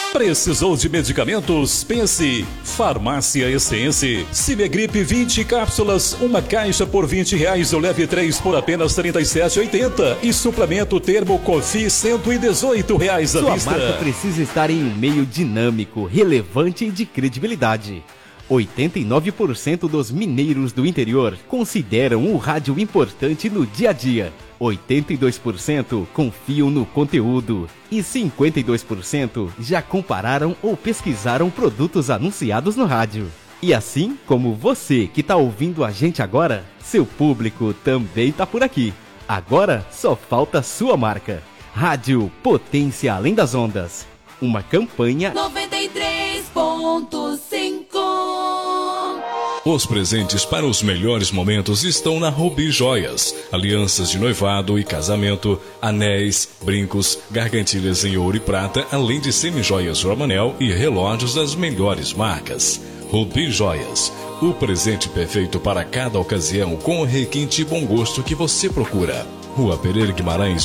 Precisou de medicamentos? Pense. Farmácia Essência. Cimegripe 20 cápsulas, uma caixa por R$20, eu leve 3 por apenas R$37,80. E suplemento Termo Cofi R$118 à Sua vista. marca precisa estar em um meio dinâmico, relevante e de credibilidade. 89% dos mineiros do interior consideram o rádio importante no dia a dia. 82% confiam no conteúdo e 52% já compararam ou pesquisaram produtos anunciados no rádio. E assim como você que está ouvindo a gente agora, seu público também está por aqui. Agora só falta sua marca. Rádio Potência Além das Ondas. Uma campanha 93.5. Os presentes para os melhores momentos estão na Rubi Joias. Alianças de noivado e casamento, anéis, brincos, gargantilhas em ouro e prata, além de semijoias Romanel e relógios das melhores marcas. Rubi Joias, o presente perfeito para cada ocasião com o requinte e bom gosto que você procura. Rua Pereira Guimarães,